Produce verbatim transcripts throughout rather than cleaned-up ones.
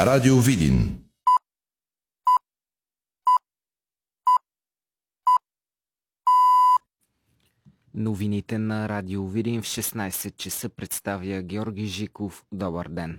Радио Видин. Новините на Радио Видин в шестнайсет часа представя Георги Жиков. Добър ден!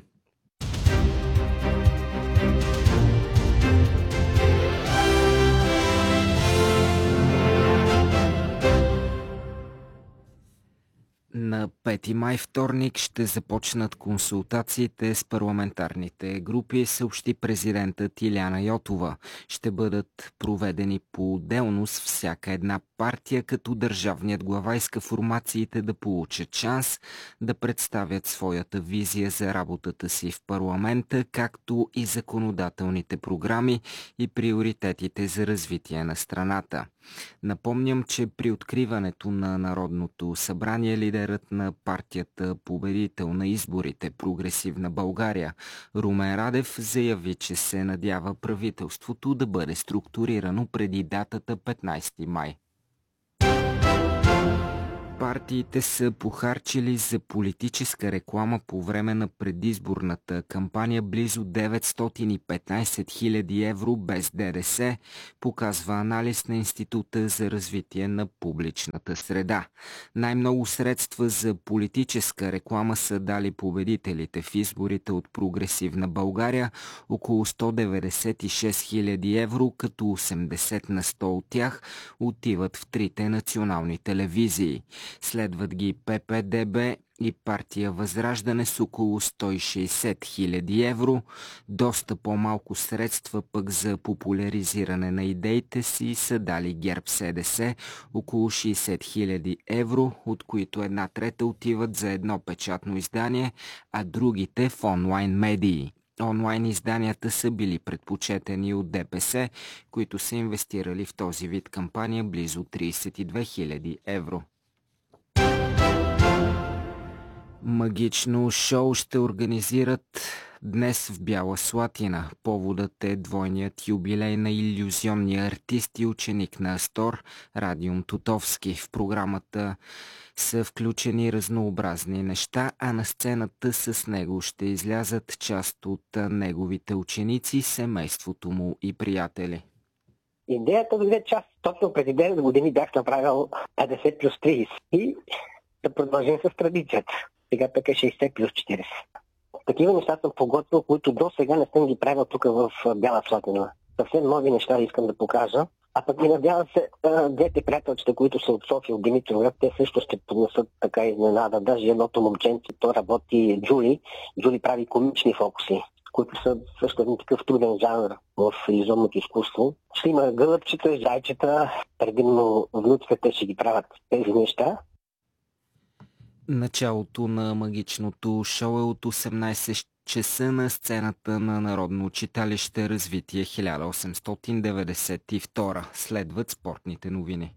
На пети май, вторник, ще започнат консултациите с парламентарните групи, съобщи президентът Илияна Йотова. Ще бъдат проведени по-отделно с всяка една партия, като държавният глава иска формациите да получат шанс да представят своята визия за работата си в парламента, както и законодателните програми и приоритетите за развитие на страната. Напомням, че при откриването на Народното събрание лидерът на партията победител на изборите Прогресивна България Румен Радев заяви, че се надява правителството да бъде структурирано преди датата петнайсети май. Партиите са похарчили за политическа реклама по време на предизборната кампания близо деветстотин и петнайсет хиляди евро без ДДС, показва анализ на Института за развитие на публичната среда. Най-много средства за политическа реклама са дали победителите в изборите от Прогресивна България, около сто деветдесет и шест хиляди евро, като осемдесет на сто от тях отиват в трите национални телевизии. Следват ги ППДБ и партия Възраждане с около сто и шейсет хиляди евро. Доста по-малко средства пък за популяризиране на идеите си са дали ГЕРБ-СДС, около шейсет хиляди евро, от които една трета отиват за едно печатно издание, а другите в онлайн медии. Онлайн изданията са били предпочетени от ДПС, които са инвестирали в този вид кампания близо трийсет и две хиляди евро. Магично шоу ще организират днес в Бяла Слатина. Поводът е двойният юбилей на илюзионния артист и ученик на Астор Радиум Тотовски. В програмата са включени разнообразни неща, а на сцената с него ще излязат част от неговите ученици, семейството му и приятели. Идеята дойде част. Точно преди девет години бях направил петдесет плюс трийсет и да продължим с традицията. Сега пък е шейсет плюс четирийсет. Такива неща съм подготвил, които до сега не съм ги правил тук в Бяла Слатина. Съвсем нови неща искам да покажа. А пък и надявам се, двете приятелчета, които са от София, от Димитровград, те също ще поднесат така изненада. Даже едното момченце, то работи Джули. Джули прави комични фокуси, които са също един такъв труден жанр в илюзионното изкуство. Ще има гълъбчета, зайчета, предимно внуците ще ги правят тези неща. Началото на магичното шоу е от осемнайсет часа на сцената на Народно читалище Развитие хиляда осемстотин деветдесет и втора. Следват спортните новини.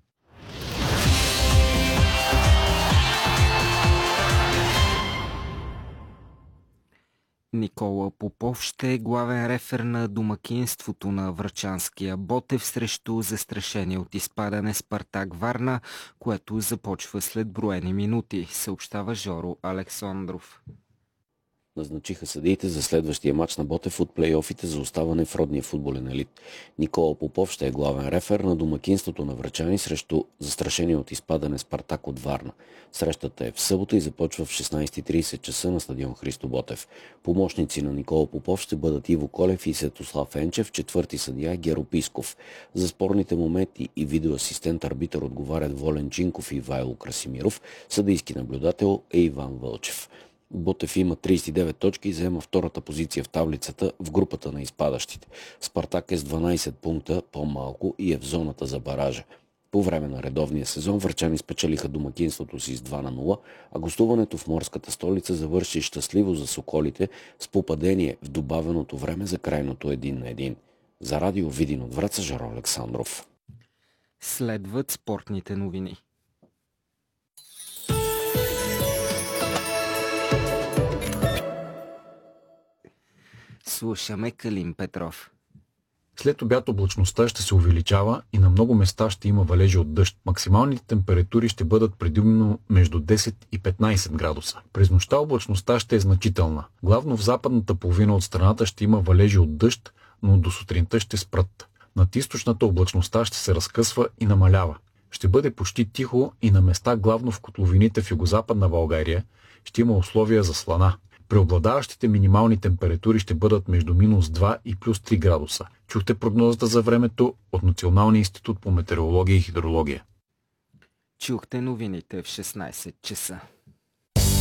Никола Попов ще е главен рефер на домакинството на врачанския Ботев срещу застрашение от изпадане Спартак Варна, което започва след броени минути, съобщава Жоро Александров. Назначиха съдиите за следващия матч на Ботев от плейофите за оставане в родния футболен елит. Никола Попов ще е главен рефер на домакинството на врачани срещу застрашение от изпадане Спартак от Варна. Срещата е в събота и започва в шестнайсет и трийсет часа на стадион Христо Ботев. Помощници на Никола Попов ще бъдат Иво Колев и Светослав Енчев, четвърти съдия Геро Писков. За спорните моменти и видеоасистент арбитър отговарят Волен Чинков и Ивайло Красимиров. Съдийски наблюдател е Иван Вълчев. Ботев има трийсет и девет точки и заема втората позиция в таблицата в групата на изпадащите. Спартак е с дванайсет пункта по-малко и е в зоната за баража. По време на редовния сезон врачани спечелиха домакинството си с два на нула, а гостуването в морската столица завърши щастливо за соколите с попадение в добавеното време за крайното един на един. За Радио Видин от Враца, Жоро Александров. Следват спортните новини. Слушаме Калин Петров. След обяд облачността ще се увеличава и на много места ще има валежи от дъжд. Максималните температури ще бъдат предимно между десет и петнайсет градуса. През нощта облачността ще е значителна. Главно в западната половина от страната ще има валежи от дъжд, но до сутринта ще спрат. Над източната облачността ще се разкъсва и намалява. Ще бъде почти тихо и на места, главно в котловините в югозападна България, ще има условия за слана. Преобладаващите минимални температури ще бъдат между минус два и плюс три градуса. Чухте прогнозата за времето от Националния институт по метеорология и хидрология. Чухте новините в шестнайсет часа.